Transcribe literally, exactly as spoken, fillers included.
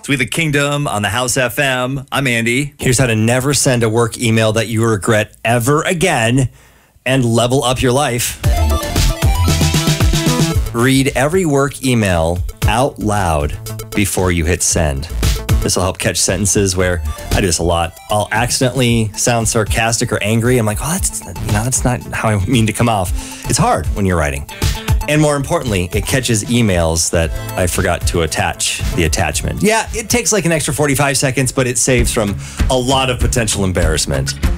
We the Kingdom on the House F M. I'm Andy. Here's how to never send a work email that you regret ever again and level up your life. Read every work email out loud before you hit send. This will help catch sentences where I do this a lot. I'll accidentally sound sarcastic or angry. I'm like, oh, that's, you know, that's not how I mean to come off. It's hard when you're writing. And more importantly, it catches emails that I forgot to attach the attachment. Yeah, it takes like an extra forty-five seconds, but it saves from a lot of potential embarrassment.